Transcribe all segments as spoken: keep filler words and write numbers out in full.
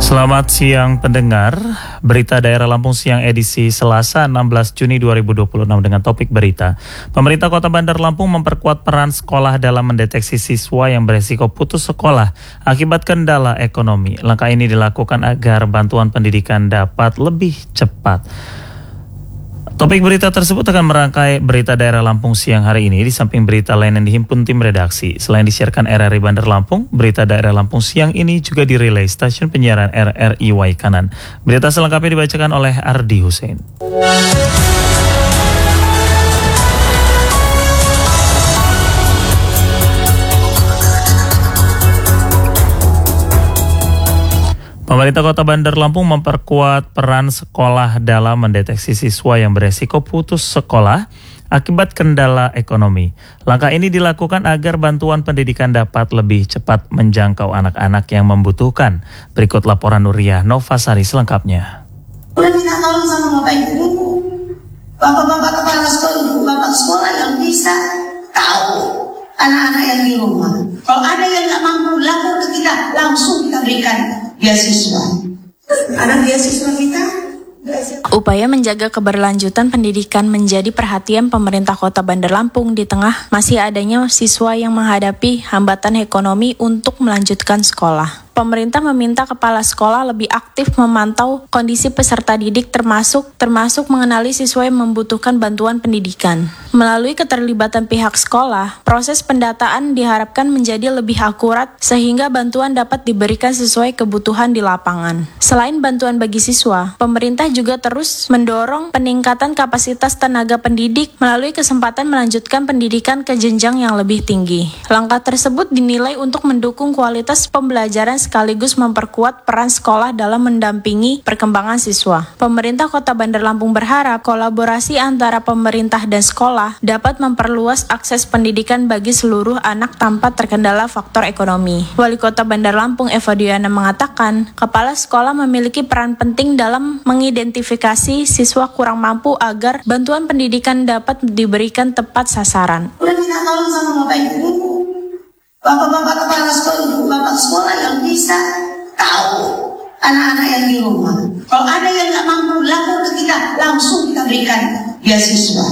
Selamat siang pendengar, berita daerah Lampung siang edisi Selasa enam belas Juni dua ribu dua puluh enam dengan topik berita. Pemerintah Kota Bandar Lampung memperkuat peran sekolah dalam mendeteksi siswa yang beresiko putus sekolah akibat kendala ekonomi. Langkah ini dilakukan agar bantuan pendidikan dapat lebih cepat. Topik berita tersebut akan merangkai berita daerah Lampung siang hari ini di samping berita lain yang dihimpun tim redaksi. Selain disiarkan R R I Bandar Lampung, berita daerah Lampung siang ini juga direlay stasiun penyiaran R R I Waikanan. Berita selengkapnya dibacakan oleh Ardi Hussein. Pemerintah Kota Bandar Lampung memperkuat peran sekolah dalam mendeteksi siswa yang beresiko putus sekolah akibat kendala ekonomi. Langkah ini dilakukan agar bantuan pendidikan dapat lebih cepat menjangkau anak-anak yang membutuhkan. Berikut laporan Nuriyah Novasari selengkapnya. Udah minta tolong sama Bapak Ibu, Bapak-bapak kepala sekolah, Ibu Bapak sekolah yang bisa tahu anak-anak yang di rumah. Kalau ada yang nggak mampu, lapor ke kita, langsung kita berikan beasiswa. Anak beasiswa kita. Upaya menjaga keberlanjutan pendidikan menjadi perhatian pemerintah Kota Bandar Lampung di tengah masih adanya siswa yang menghadapi hambatan ekonomi untuk melanjutkan sekolah. Pemerintah meminta kepala sekolah lebih aktif memantau kondisi peserta didik termasuk termasuk mengenali siswa yang membutuhkan bantuan pendidikan. Melalui keterlibatan pihak sekolah, proses pendataan diharapkan menjadi lebih akurat sehingga bantuan dapat diberikan sesuai kebutuhan di lapangan. Selain bantuan bagi siswa, pemerintah juga terus mendorong peningkatan kapasitas tenaga pendidik melalui kesempatan melanjutkan pendidikan ke jenjang yang lebih tinggi. Langkah tersebut dinilai untuk mendukung kualitas pembelajaran sekaligus memperkuat peran sekolah dalam mendampingi perkembangan siswa. Pemerintah Kota Bandar Lampung berharap kolaborasi antara pemerintah dan sekolah dapat memperluas akses pendidikan bagi seluruh anak tanpa terkendala faktor ekonomi. Wali Kota Bandar Lampung Eva Diana mengatakan, kepala sekolah memiliki peran penting dalam mengidentifikasi siswa kurang mampu agar bantuan pendidikan dapat diberikan tepat sasaran. Udah minta tolong sama Bapak Ibu, Bapak-bapak kepala sekolah, Ibu Bapak sekolah yang bisa tahu anak-anak yang di rumah. Kalau ada yang nggak mampu, lapor ke kita, langsung kita berikan beasiswa.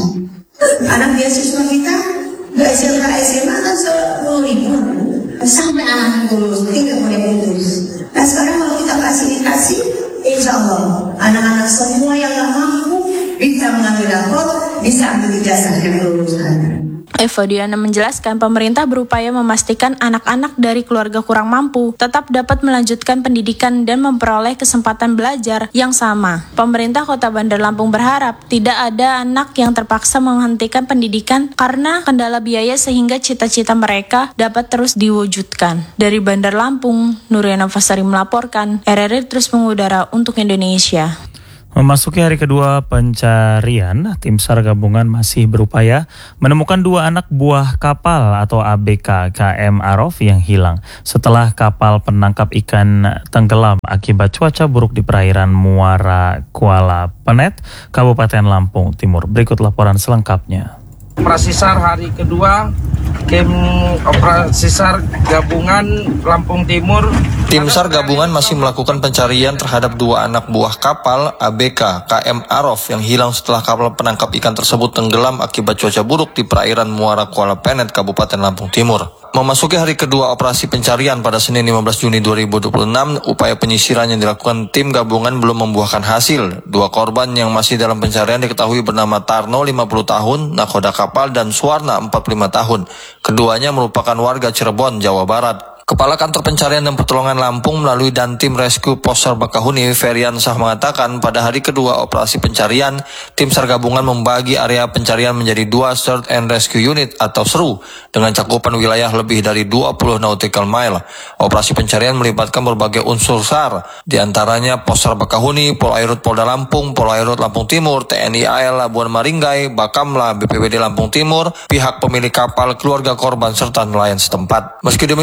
Anak beasiswa kita, nggak S M K S M A kan sepuluh ribu, sampai anak itu lulus, tidak boleh putus. Nah sekarang kalau kita fasilitasi, insya Allah anak-anak semua yang nggak mampu bisa mengambil rapot, bisa ambil ijazah kelulusan. Eva Diana menjelaskan pemerintah berupaya memastikan anak-anak dari keluarga kurang mampu tetap dapat melanjutkan pendidikan dan memperoleh kesempatan belajar yang sama. Pemerintah Kota Bandar Lampung berharap tidak ada anak yang terpaksa menghentikan pendidikan karena kendala biaya sehingga cita-cita mereka dapat terus diwujudkan. Dari Bandar Lampung, Nuriyah Novasari melaporkan, R R I terus mengudara untuk Indonesia. Memasuki hari kedua pencarian, tim SAR gabungan masih berupaya menemukan dua anak buah kapal atau A B K K M Arov yang hilang setelah kapal penangkap ikan tenggelam akibat cuaca buruk di perairan Muara Kuala Penet, Kabupaten Lampung Timur. Berikut laporan selengkapnya. Operasi SAR hari kedua, tim operasi SAR gabungan Lampung Timur. Tim SAR gabungan masih melakukan pencarian terhadap dua anak buah kapal A B K K M Arov yang hilang setelah kapal penangkap ikan tersebut tenggelam akibat cuaca buruk di perairan Muara Kuala Penet, Kabupaten Lampung Timur. Memasuki hari kedua operasi pencarian pada Senin lima belas Juni dua ribu dua puluh enam, upaya penyisiran yang dilakukan tim gabungan belum membuahkan hasil. Dua korban yang masih dalam pencarian diketahui bernama Tarno lima puluh tahun, nakoda kapal, dan Suwarna empat puluh lima tahun. Keduanya merupakan warga Cirebon, Jawa Barat. Kepala Kantor Pencarian dan Pertolongan Lampung melalui Dantim Rescue Posar Bakahuni, Ferian Sah mengatakan pada hari kedua operasi pencarian, tim SAR gabungan membagi area pencarian menjadi dua Search and Rescue Unit atau SERU dengan cakupan wilayah lebih dari dua puluh nautical mile. Operasi pencarian melibatkan berbagai unsur SAR, diantaranya Posar Bakahuni, Polairut Polda Lampung, Polairut Lampung Timur, T N I A L Labuan Maringgai, Bakamla, B P B D Lampung Timur, pihak pemilik kapal, keluarga korban serta nelayan setempat. Meski demikian, cuaca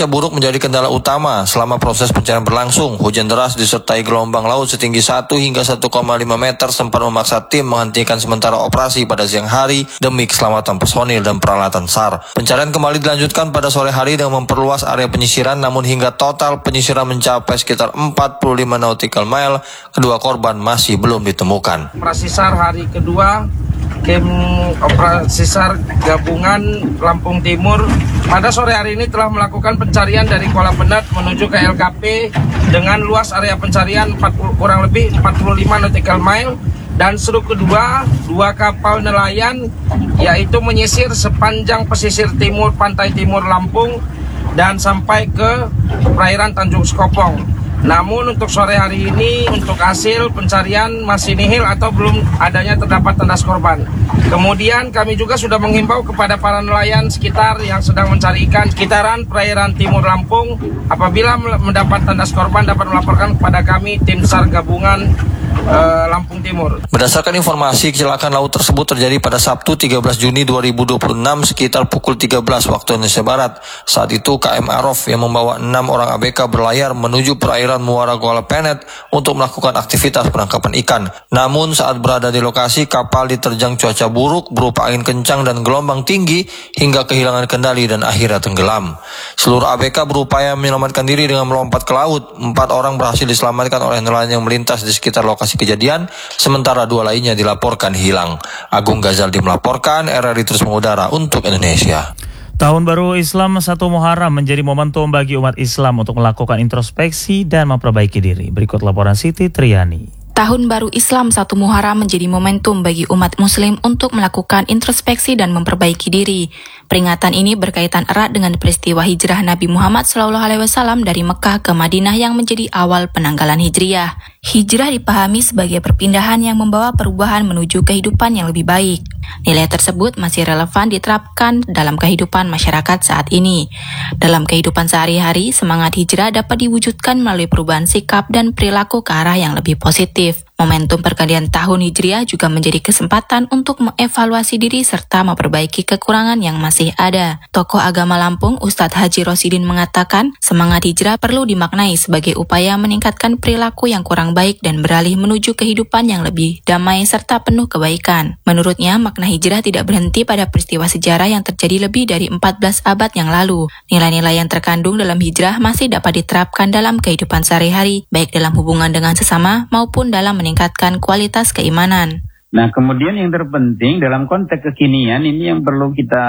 buruk menjadi kendala utama selama proses pencarian berlangsung. Hujan deras disertai gelombang laut setinggi satu hingga satu koma lima meter sempat memaksa tim menghentikan sementara operasi pada siang hari demi keselamatan personil dan peralatan S A R. Pencarian kembali dilanjutkan pada sore hari dengan memperluas area penyisiran, namun hingga total penyisiran mencapai sekitar empat puluh lima nautical mile, kedua korban masih belum ditemukan. Operasi S A R hari kedua, Tim Operasi S A R Gabungan Lampung Timur pada sore hari ini telah melakukan pencarian dari Kuala Penat menuju ke L K P dengan luas area pencarian empat puluh, kurang lebih empat puluh lima nautical mile, dan seru kedua, dua kapal nelayan yaitu menyisir sepanjang pesisir timur pantai timur Lampung dan sampai ke perairan Tanjung Sekopong. Namun untuk sore hari ini untuk hasil pencarian masih nihil atau belum adanya terdapat tandas korban. Kemudian kami juga sudah menghimbau kepada para nelayan sekitar yang sedang mencari ikan sekitaran perairan timur Lampung, apabila mendapat tandas korban dapat melaporkan kepada kami tim S A R Gabungan Uh, Lampung Timur. Berdasarkan informasi, kecelakaan laut tersebut terjadi pada Sabtu tiga belas Juni dua ribu dua puluh enam sekitar pukul tiga belas waktu Indonesia Barat. Saat itu K M Arof yang membawa enam orang A B K berlayar menuju perairan Muara Kuala Penat untuk melakukan aktivitas penangkapan ikan. Namun saat berada di lokasi, kapal diterjang cuaca buruk berupa angin kencang dan gelombang tinggi hingga kehilangan kendali dan akhirnya tenggelam. Seluruh A B K berupaya menyelamatkan diri dengan melompat ke laut. Empat orang berhasil diselamatkan oleh nelayan yang melintas di sekitar lokasi kejadian, sementara dua lainnya dilaporkan hilang. Agung Ghazaldi melaporkan, R R I terus mengudara untuk Indonesia. Tahun Baru Islam satu Muharram menjadi momentum bagi umat Islam untuk melakukan introspeksi dan memperbaiki diri. Berikut laporan Siti Triani. Tahun Baru Islam satu Muharram menjadi momentum bagi umat muslim untuk melakukan introspeksi dan memperbaiki diri. Peringatan ini berkaitan erat dengan peristiwa hijrah Nabi Muhammad shallallahu alaihi wasallam dari Mekah ke Madinah yang menjadi awal penanggalan hijriah. Hijrah dipahami sebagai perpindahan yang membawa perubahan menuju kehidupan yang lebih baik. Nilai tersebut masih relevan diterapkan dalam kehidupan masyarakat saat ini. Dalam kehidupan sehari-hari, semangat hijrah dapat diwujudkan melalui perubahan sikap dan perilaku ke arah yang lebih positif. Momentum pergantian tahun Hijriah juga menjadi kesempatan untuk mengevaluasi diri serta memperbaiki kekurangan yang masih ada. Tokoh agama Lampung, Ustadz Haji Rosidin mengatakan, semangat hijrah perlu dimaknai sebagai upaya meningkatkan perilaku yang kurang baik dan beralih menuju kehidupan yang lebih damai serta penuh kebaikan. Menurutnya, makna hijrah tidak berhenti pada peristiwa sejarah yang terjadi lebih dari empat belas abad yang lalu. Nilai-nilai yang terkandung dalam hijrah masih dapat diterapkan dalam kehidupan sehari-hari, baik dalam hubungan dengan sesama maupun dalam meningkatkan meningkatkan kualitas keimanan. Nah, kemudian yang terpenting dalam konteks kekinian ini yang perlu kita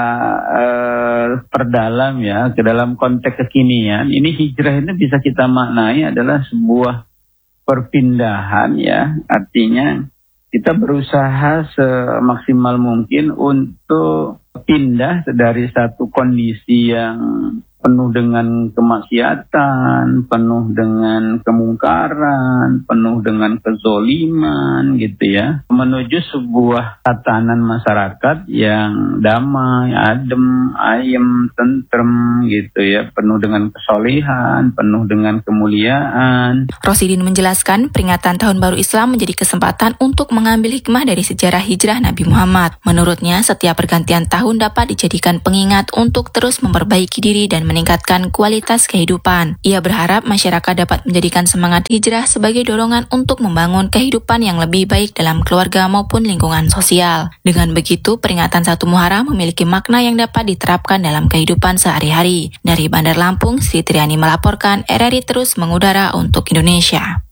uh, perdalam ya, ke dalam konteks kekinian ini hijrah ini bisa kita maknai adalah sebuah perpindahan ya, artinya kita berusaha semaksimal mungkin untuk pindah dari satu kondisi yang penuh dengan kemaksiatan, penuh dengan kemungkaran, penuh dengan kezoliman gitu ya, menuju sebuah tatanan masyarakat yang damai, adem, ayem, tentrem gitu ya, penuh dengan kesolehan, penuh dengan kemuliaan. Rosidin menjelaskan, peringatan Tahun Baru Islam menjadi kesempatan untuk mengambil hikmah dari sejarah hijrah Nabi Muhammad. Menurutnya, setiap pergantian tahun dapat dijadikan pengingat untuk terus memperbaiki diri dan meningkatkan kualitas kehidupan. Ia berharap masyarakat dapat menjadikan semangat hijrah sebagai dorongan untuk membangun kehidupan yang lebih baik dalam keluarga maupun lingkungan sosial. Dengan begitu, peringatan satu Muharram memiliki makna yang dapat diterapkan dalam kehidupan sehari-hari. Dari Bandar Lampung, Siti Triani melaporkan, R R I terus mengudara untuk Indonesia.